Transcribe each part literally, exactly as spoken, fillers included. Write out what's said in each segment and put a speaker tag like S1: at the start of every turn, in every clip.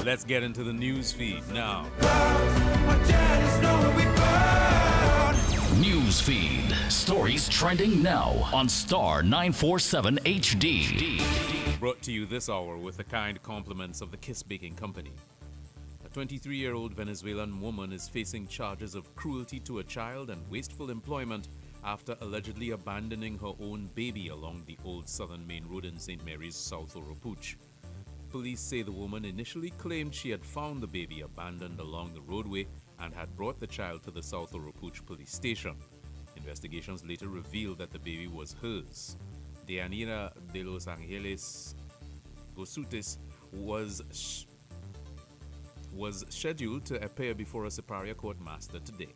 S1: Let's get into the news feed now.
S2: News feed. Stories trending now on Star nine forty-seven H D.
S1: Brought to you this hour with the kind compliments of the Kiss Baking Company. A twenty-three-year-old Venezuelan woman is facing charges of cruelty to a child and wasteful employment after allegedly abandoning her own baby along the old southern main road in Saint Mary's, South Oropouche. Police say the woman initially claimed she had found the baby abandoned along the roadway and had brought the child to the South Oropouche police station. Investigations later revealed that the baby was hers. Deyanira de los Angeles Gosutis was sh- was scheduled to appear before a Superior Court master today.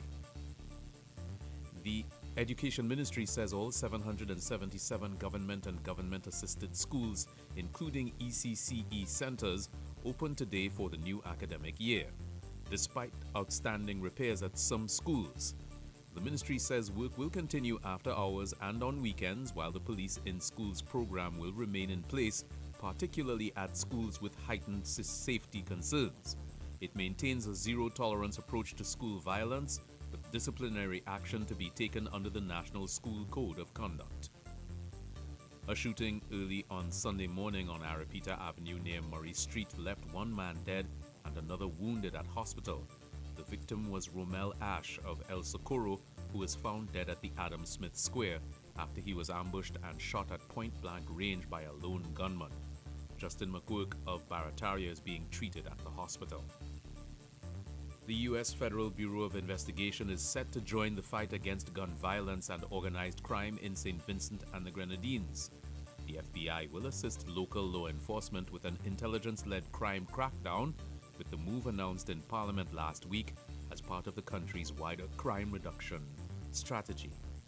S1: The Education Ministry says all seven hundred seventy-seven government and government-assisted schools, including E C C E centers, open today for the new academic year, despite outstanding repairs at some schools. The ministry says work will continue after hours and on weekends, while the Police in Schools program will remain in place, particularly at schools with heightened safety concerns. It maintains a zero-tolerance approach to school violence, with disciplinary action to be taken under the National School Code of Conduct. A shooting early on Sunday morning on Aripita Avenue near Murray Street left one man dead and another wounded at hospital. The victim was Romel Ash of El Socorro, who was found dead at the Adam Smith Square after he was ambushed and shot at point-blank range by a lone gunman. Justin McQuirk of Barataria is being treated at the hospital. The U S Federal Bureau of Investigation is set to join the fight against gun violence and organized crime in Saint Vincent and the Grenadines. The F B I will assist local law enforcement with an intelligence-led crime crackdown, with the move announced in Parliament last week as part of the country's wider crime reduction strategy.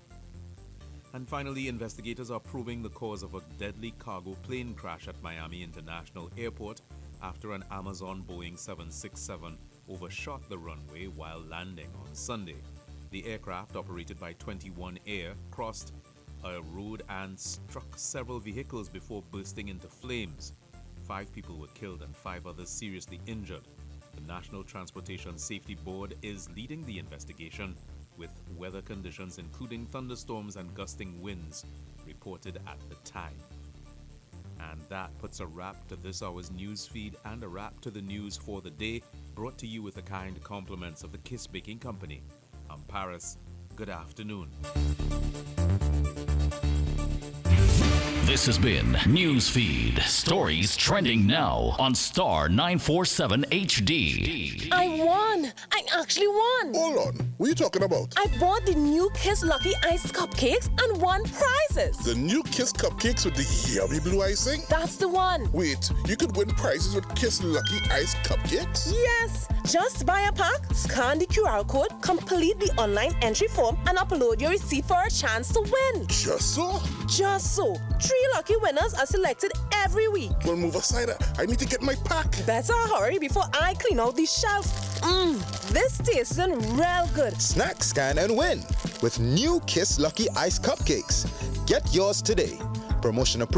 S1: And finally, investigators are probing the cause of a deadly cargo plane crash at Miami International Airport after an Amazon Boeing seven sixty-seven overshot the runway while landing on Sunday. The aircraft, operated by twenty-one Air, crossed a road and struck several vehicles before bursting into flames. Five people were killed and five others seriously injured. The National Transportation Safety Board is leading the investigation, with weather conditions including thunderstorms and gusting winds reported at the time. And that puts a wrap to this hour's news feed and a wrap to the news for the day, brought to you with the kind compliments of the Kiss Baking Company. I'm Paris. Good afternoon.
S2: This has been Newsfeed. Stories trending now on Star nine forty-seven H D.
S3: I won! I actually won!
S4: Hold on. What are you talking about?
S3: I bought the new Kiss Lucky Ice cupcakes and won prizes.
S4: The new Kiss cupcakes with the yummy blue icing?
S3: That's the one.
S4: Wait, you could win prizes with Kiss Lucky Ice cupcakes?
S3: Yes! Just buy a pack, scan the Q R code, complete the online entry form, and upload your receipt for a chance to win.
S4: Just so?
S3: Just so. Three lucky winners are selected every week.
S4: Well, move aside. I need to get my pack.
S3: Better hurry before I clean out the shelf. Mmm, this tastes real good.
S5: Snack, scan, and win with new Kiss Lucky Ice Cupcakes. Get yours today. Promotion approved.